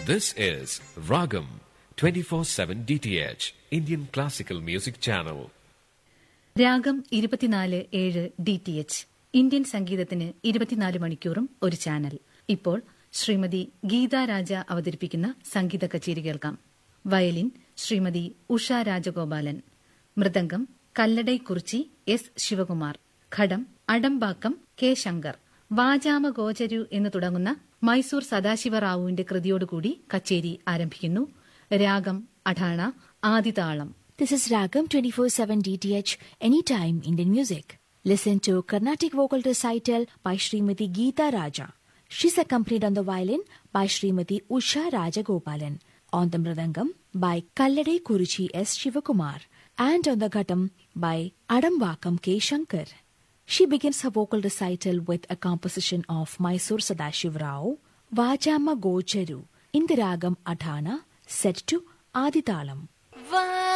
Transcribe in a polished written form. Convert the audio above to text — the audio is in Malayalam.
This is Ragam 24/7 DTH Indian Classical Music Channel. രാഗം 24/7 DTH ഇന്ത്യൻ സംഗീതത്തിന് 24 മണിക്കൂറും ഒരു ചാനൽ. ഇപ്പോൾ ശ്രീമതി ഗീതാ രാജ അവതരിപ്പിക്കുന്ന സംഗീത കച്ചേരി കേൾക്കാം. വയലിൻ ശ്രീമതി ഉഷ രാജഗോപാലൻ, മൃദംഗം കല്ലടൈക്കുറിച്ചി എസ് ശിവകുമാർ, ഘടം അടംബാക്കം കെ ശങ്കർ. വാചാമഗോചരു എന്ന് തുടങ്ങുന്ന മൈസൂർ സദാശിവറാവുവിന്റെ കൃതിയോടുകൂടി കച്ചേരി ആരംഭിക്കുന്നു. രാഗം Atana ആദിതാളം. This is Ragam 24/7 DTH Anytime Indian Music. Listen to Carnatic Vocal Recital by Srimati Geeta Raja. She's accompanied on the violin by Srimati Usha Rajagopalan, on the mridangam by Kalladai Kurichi S. Shivakumar, and on the ghatam by Adambakam K. Shankar. She begins her vocal recital with a composition of Mysore Sadashiv Rao, Vajama Gocharu, in the Ragam Adhana, set to Aditalam.